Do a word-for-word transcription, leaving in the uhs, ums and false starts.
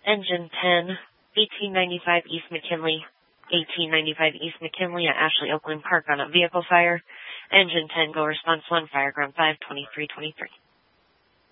Engine ten, eighteen ninety-five East McKinley, eighteen ninety-five East McKinley at Ashley Oakland Park on a vehicle fire. Engine ten, go response one, fire ground five, twenty-three twenty-three.